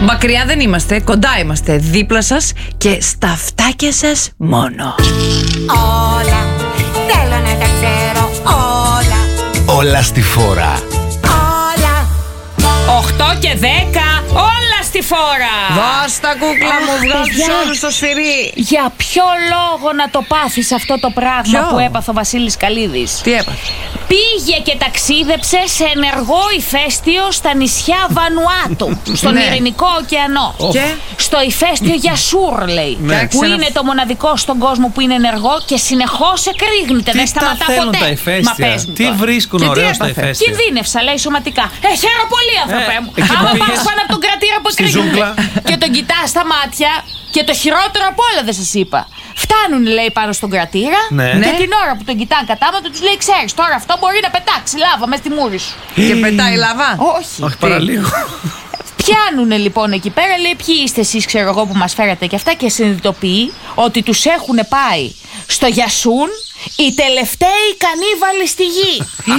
Μακριά δεν είμαστε, κοντά είμαστε, δίπλα σας και στα αυτάκια σας μόνο. Όλα, θέλω να τα ξέρω όλα. Όλα στη φόρα. Όλα. 8 και 10, όλα στη φόρα. Δώσ' τα κούκλα μου, βγάζεις όλους στο σφυρί. Για ποιο λόγο να το πάθεις αυτό το πράγμα Ποιο? που έπαθε ο Βασίλης Καλίδης? Τι έπαθε? Πήγε και ταξίδεψε σε ενεργό ηφαίστειο στα νησιά Βανουάτου, στον Ναι. Ειρηνικό ωκεανό. Και? Στο ηφαίστειο Γιασούρ, λέει. Ναι. Που είναι το μοναδικό στον κόσμο που είναι ενεργό και συνεχώς εκρήγνεται. Δεν Τι τα σταματά θέλουν ποτέ. τα Μα ηφαίστεια? πες μου Τι τώρα. βρίσκουν Και τι ωραίο στα έπαθε? ηφαίστεια? Κινδύνευσα, λέει, σωματικά. Χαίρομαι πολύ, άνθρωπέ μου. εκεί που Άμα πήγες, πας πάνω από τον κρατήρα που στη εκρήγνεται ζούγκλα. και τον κοιτάς στα μάτια, και το χειρότερο απ' όλα δεν σας είπα. Φτάνουν, λέει, πάνω στον κρατήρα Ναι. και Ναι. την ώρα που τον κοιτάνε κατάματα τους λέει: Ξέρεις, τώρα αυτό μπορεί να πετάξει λάβα μες στη μούρη σου. Και πετάει λαβά. Όχι. Όχι, παραλίγο. Πιάνουνε λοιπόν εκεί πέρα, λέει: Ποιοι είστε εσείς, ξέρω εγώ, που μας φέρατε και αυτά, και συνειδητοποιεί ότι τους έχουν πάει στο Γιασούν οι τελευταίοι κανίβαλοι στη γη.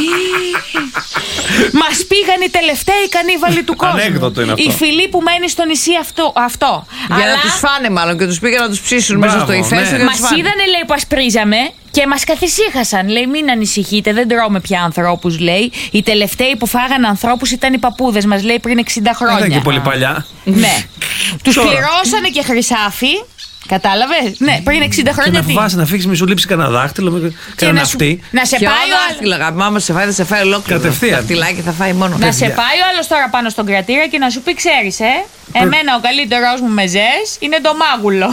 Μας πήγαν οι τελευταίοι κανίβαλοι του κόσμου. Ανέκδοτο είναι αυτό. Η φυλή που μένει στο νησί αυτό. Για να τους φάνε μάλλον και τους πήγαν να τους ψήσουν μέσα στο Μπράβο, ηφαίστειο ναι. και να τους Μας φάνε. είδανε, λέει, που ασπρίζαμε και μας καθησύχασαν. Λέει: Μην ανησυχείτε, δεν τρώμε πια ανθρώπους, λέει. Οι τελευταίοι που φάγανε ανθρώπους ήταν οι παππούδες μας, λέει, πριν 60 χρόνια. Δεν είναι και πολύ παλιά. Ναι. Τους Τώρα. πληρώσανε και χρυσάφι. Κατάλαβες? Ναι, πριν 60 Και χρόνια. να τι? φοβάσαι να φύγεις, μη σου λείψει κανένα δάχτυλο, Και κανένα να σου- ναυτί. να σε Ποιο πάει ο άλλος. δάχτυλο, αγαπημά μου, σε φάει, θα σε φάει ολόκληρο. Κατευθείαν. Δαχτυλάκι θα φάει μόνο. Να σε πάει ο άλλος τώρα πάνω στον κρατήρα και να σου πει: Ξέρεις, εμένα ο καλύτερος μου μεζές είναι το μάγουλο.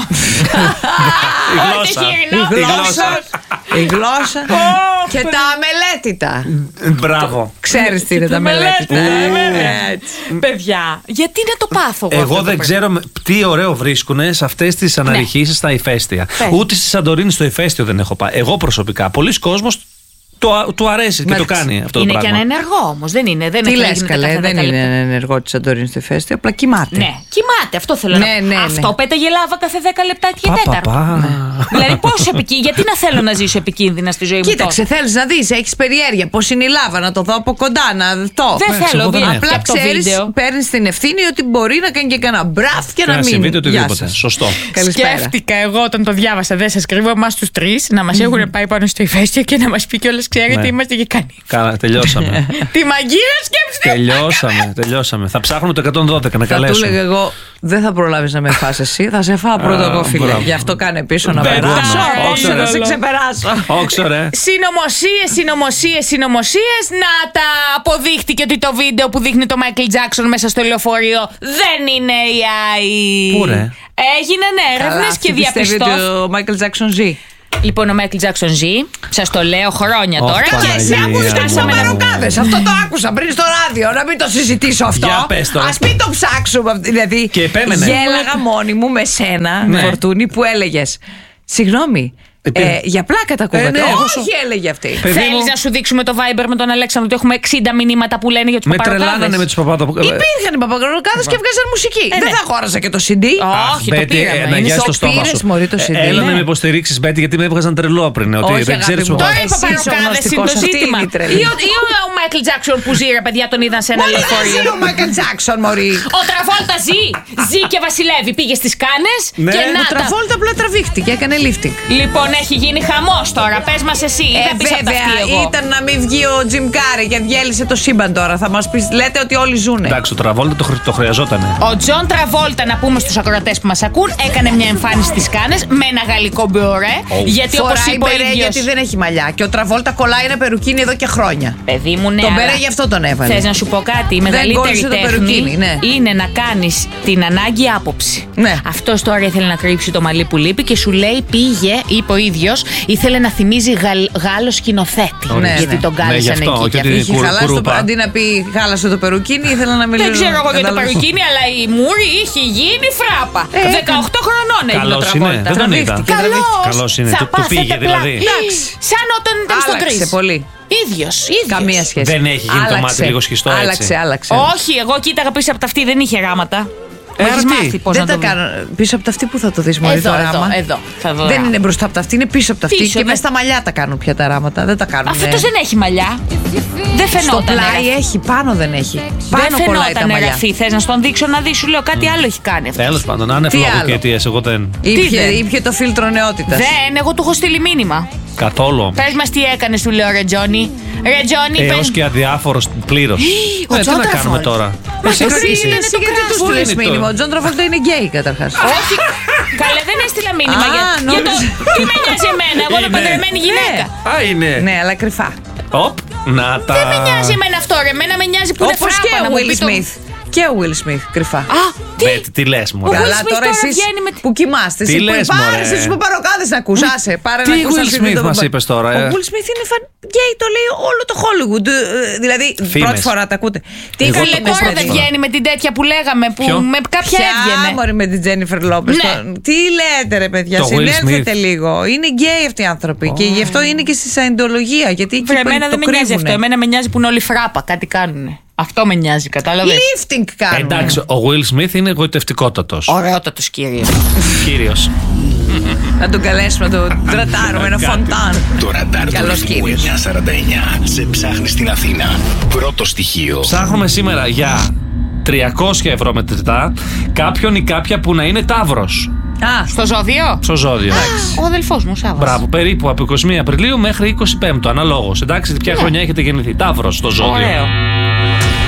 Η γλώσσα. Η γλώσσα. Η γλώσσα και τα αμελέτητα. Μπράβο. Ξέρεις τι είναι τα αμελέτητα. Έτσι. Παιδιά, γιατί να το πάθω εγώ? Εγώ αυτό δεν το ξέρω τι ωραίο βρίσκουνε σε αυτές τις αναρριχήσεις στα ηφαίστεια. Πες. Ούτε στη Σαντορίνη στο ηφαίστειο δεν έχω πάει. Εγώ προσωπικά. Πολλοί κόσμος του αρέσει και το Εντάξει. κάνει αυτό Είναι το και πράγμα. ένα ενεργό όμως, δεν είναι. Δεν Τι είναι λες καλέ, δεν είναι ενεργό της Σαντορίνης στο ηφαίστειο, απλά κοιμάται. Ναι, κοιμάται, αυτό θέλω να Ναι, πω. ναι, ναι. Αυτό πέταγε λάβα κάθε 10 λεπτά και Πα, πα, τέταρτο. πα. Δηλαδή, πόσο επικίνδυνα, γιατί να θέλω να ζήσω επικίνδυνα στη ζωή μου Κοίταξε, τότε? θέλεις να δεις, έχεις περιέργεια πώς είναι η λάβα, να το δω από κοντά, να δω. Δεν θέλω, εγώ δεν απλά έχω. Απλά το ξέρεις, βίντεο. παίρνεις την ευθύνη ότι μπορεί να κάνει και κανένα μπραφ και να Να μην. συμβεί το Γεια οτιδήποτε. σας. Σωστό. Καλησπέρα. Σκέφτηκα εγώ όταν το διάβασα, δεν σας κρύβω, εμάς τους τρεις να μας έχουν πάει πάνω στο ηφαίστειο και να μας πει κιόλας: Ξέρετε, Ναι. είμαστε και κανεί. Καλά, τελειώσαμε. Τη μαγείρα σκέψτε! τελειώσαμε. Θα ψάχνουμε το 112 να Θα του καλέσουμε. έλεγα εγώ, δεν θα προλάβεις να με φας εσύ, θα σε φάω πρώτα εγώ φίλε. μπράβο. Γι' αυτό κάνε πίσω να Δεν περάσω. μπορώ. Όχι, να σε ξεπεράσω. Όξο ρε. Συνωμοσίες. Να τα αποδείχτηκε ότι το βίντεο που δείχνει το Michael Jackson μέσα στο λεωφορείο δεν είναι AI. Πού ρε? Έγιναν έρευνες και πιστεύει ότι διαπιστώθηκαν. ο Michael Jackson ζει. Λοιπόν, ο Michael Jackson ζει. Σας το λέω χρόνια Ωχ, τώρα. Παναγία. Και Εσύ άκουσες Παναγία. από μεροκάδες. Αυτό το άκουσα πριν στο ράδιο. Να μην το συζητήσω αυτό. Για πες το. Ας μην το ψάξουμε. Δηλαδή, Και επέμενε. γέλαγα μόνη μου με σένα, Ναι. Φορτούνη, που έλεγες. Συγγνώμη. Για πλάκα τα ακούγατε. ναι, εγώ σου- Όχι, έλεγε αυτή. Παιδί Θέλεις μου, να σου δείξουμε το Viber με τον Αλέξανδρο ότι έχουμε 60 μηνύματα που λένε για τους με τρελάνανε με παπαροκάδες? τους παπάδες. Υπήρχαν οι παπαγροκάδες και βγάζαν μουσική. Δεν ναι. θα αγόρασα και το CD. Όχι, το πήραμε. να Είναι γιάσεις το το στόμα πήρες, σου. μωρή, το CD. Έλα να Ναι. με υποστηρίξεις, Μπέτη, γιατί με έβγαζαν τρελό πριν. Ότι Όχι, δεν ξέρεις αγάπη μου. που Τώρα πάω. οι Εσύ είσαι ο παπαροκάδες είναι γνωστικός, το αυτή ζήτημα. είναι η τρελή. Ή ο Michael Jackson που ζει, ρε παιδιά, τον είδαν σε ένα Μα δεν λεωφορείο. είναι ο Michael Jackson, μωρή. Ο Τραβόλτα ζει και βασιλεύει. Πήγε στις Κάνες Ναι. και να Ο τα. Τραβόλτα απλά τραβήχτηκε, έκανε lifting. Λοιπόν, έχει γίνει χαμός τώρα. Πες μας εσύ. Δεν πεις απ' τα Βέβαια, αυτή εγώ. ήταν να μην βγει ο Jim Carrey και διέλυσε το σύμπαν τώρα. Θα μας πεις, λέτε ότι όλοι ζουνε. Εντάξει, ο Τραβόλτα το χρειαζότανε. Ο Τζον Τραβόλτα, να πούμε στους ακροατές που μας ακούν, έκανε μια εμφάνιση στις Κάνες με ένα γαλλικό μπεωρέ. Γιατί όπως Φοράει είπε ο μπερέ ίδιος. γιατί δεν έχει μαλλιά. Και ο Τραβόλτα κολλάει ένα περουκίνι εδώ και χρόνια. Παιδί μου, ναι. Τον αλλά μπερέ γι' αυτό τον έβαλε. Θες να σου πω κάτι, η μεγαλύτερη κόλλησε το περουκίνι, τέχνη ναι. είναι να κάνεις την ανάγκη άποψη. Ναι. Αυτός τώρα ήθελε να κρύψει το μαλλί που λείπει και σου λέει πήγε, είπε ο ίδιος, ήθελε να θυμίζει Γάλλο σκηνοθέτη. Ναι, γιατί ναι. τον κάλεσαν γι' αυτό, εκεί. και και ότι- αυτό. Είχε χαλάσει το, κουρούπα. αντί να πει χάλασε το περουκίνι, ήθελα να μιλήσω. Δεν ξέρω εγώ για το κατάλαβες. παρουκίνι, αλλά η Μούρη είχε γίνει φράπα. 18 χρονών έγινε ο Καλός είναι, Τραβόλτα. δεν τον είδα. Τραβήχτηκε. Καλός είναι, Θα του πάθετε πήγε δηλαδή. Εντάξει. Σαν όταν ήταν στο Άλλαξε Grease. πολύ. Ίδιος. Καμία σχέση. Δεν έχει γίνει το μάτι λίγο σχιστό, έτσι. Άλλαξε. Όχι, εγώ κοίταγα πίσω από τα αυτή, δεν είχε γράμματα. Μου έχεις Αρνή. μάθει πώς Δεν να τα το βρω. κάνω. Πίσω από τα αυτή που θα το δεις, μωρή, το ράμα. Εδώ. Θα δω Δεν ράμα. είναι μπροστά από τα αυτή, είναι πίσω από τα αυτή. Πίσω, Και ναι. μέσα στα μαλλιά τα κάνουν πια τα ράματα. Δεν τα κάνουν. Αυτός δεν έχει μαλλιά. Δεν Στο φαινόταν. πλάι έχει, πάνω δεν έχει. Δεν Πάνω κολλάει τα φαινόταν μαλλιά. Ραφή. Θες να στον δείξω να δεις, σου λέω κάτι άλλο έχει κάνει αυτό. Τέλος πάντων, άνευ Τι λόγου άλλο? και αιτίες, εγώ δεν. Ήπιε το φίλτρο νεότητας. Δεν, εγώ του έχω στείλει μήνυμα. Καθόλου. Πες μας τι έκανες, του λέω, ρε Τζόνι. Ρε Τζόνι, Έως και αδιάφορος πλήρως. ο Τι να Τζον κάνουμε Τραβόλτα. τώρα. Μα Εσύ το κρατήσει. στείλει, είναι το Γιατί του κράσο. στείλες είναι το? μήνυμα? Ο Τζον Τραβόλτα είναι γκέι καταρχάς. Όχι. Καλέ, δεν έστειλα μήνυμα Α, για το. νόμιζα. Τι με νοιάζει εμένα, εγώ είμαι Είναι. παντρεμένη γυναίκα. Α, είναι. Ναι, αλλά κρυφά. Οπ, να τα. Δεν με νοιάζει εμένα αυτό, ρε. Εμένα με νοιάζει που είναι Όπως φράπα και να ο μου Will πει το- Smith. Και ο Will Smith κρυφά. Α, τι. Τι λες, Ο μωρέ. Will Καλά, Smith τώρα τώρα εσείς βγαίνει με- που κοιμάστε. Τι Εσείς που λες, πάρε μωρέ. στους παπαροκάδες να ακούς. Άσε, πάρε Τι να ακούς. Will αυτή Smith το μας παπα- είπες τώρα, Ο Will Smith είναι γκέι, το λέει όλο το Hollywood. Δηλαδή, Φήμες. πρώτη φορά τα ακούτε. Τι Εγώ Καλέ, το είπες, τώρα πρώτη δεν παιδί? φορά. βγαίνει με την τέτοια που λέγαμε, που Ποιο? με κάποια έβγαινε. Μωρή με την Τζένιφερ Λόπες. Ναι. Τι λέτε, ρε παιδιά, Το Will συνέλθετε Smith. λίγο. Είναι γκέι αυτοί οι άνθρωποι. Και γι' αυτό είναι και στη Σαϊντολογία. Γιατί εκεί Βρε, εμένα το δεν με νοιάζει κρύβουνε. αυτό. Εμένα με νοιάζει που είναι όλοι φράπα. Κάτι κάνουνε. Αυτό με νοιάζει, κατάλαβες. Lifting κάνουν. Εντάξει, ο Will Smith είναι εγωιτευτικότατος. Ωραιότατος κύριε. Κύριος. Να τον καλέσουμε, να τον τρατάρουμε ένα φοντάν. Το ραντάρ του Καλός ρυθμού κύριος. 949 σε ψάχνει στην Αθήνα. Πρώτο στοιχείο. Ψάχνουμε σήμερα για 300 ευρώ μετρητά κάποιον ή κάποια που να είναι ταύρος Α, Στο ζώδιο. στο ζώδιο. Ο αδελφός μου, Σάββας. Μπράβο, περίπου από 21 Απριλίου μέχρι 25, αναλόγως. Εντάξει, ποια χρονιά έχετε γεννηθεί. Ταύρος στο ζώδιο. Ωραίο.